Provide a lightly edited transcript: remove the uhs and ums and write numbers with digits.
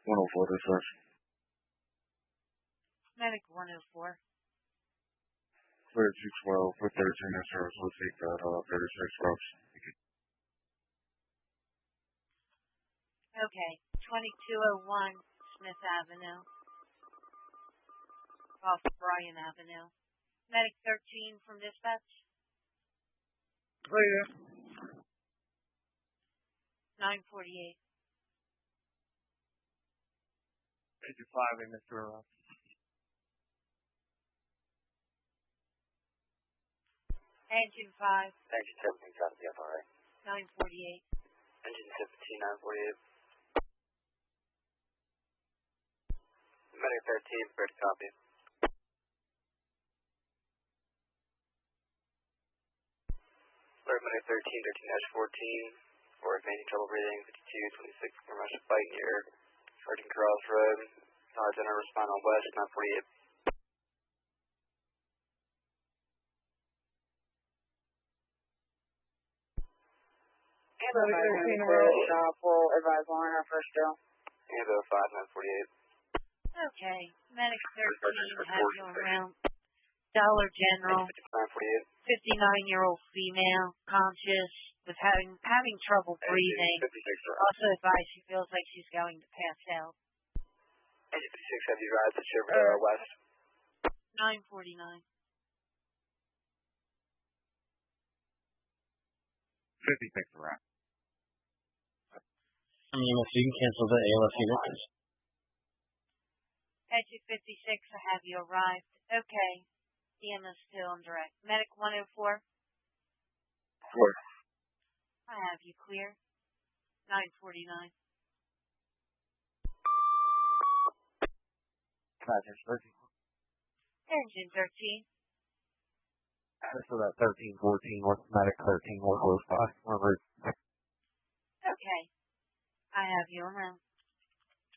104 dispatch. Medic 104. 3212 for 13 SRS. We'll take that 36 ropes. Okay. 2201 Smith Avenue. Off Bryan Avenue. Medic 13 from dispatch. Oh, yeah. 948. Agent 5 in Mr. Engine 5. Engine 17, got the FRA. 948. Engine 17, 948. Medic 13, first copy. Alert Medic 13, 13-14, for advancing trouble breathing, 5226, commercial fight near Sergeant Cross Road. Center respond on west, 948. Medic 13 Royal Shop will advise law on our first drill. Ambo 5, 948. Okay. Medic 13 has you around Dollar General. 59-year-old female, conscious, with having trouble breathing. Also advised she feels like she's going to pass out. Engine 56, have you rides to west? 949. 56 around. EMS, you can cancel the ALS unit, please. Exit 56, I have you arrived. Okay. EMS still on direct. Medic 104. 4. I have you clear. 949. Engine 13. So that 1314 with medic 13 will close by. Remember,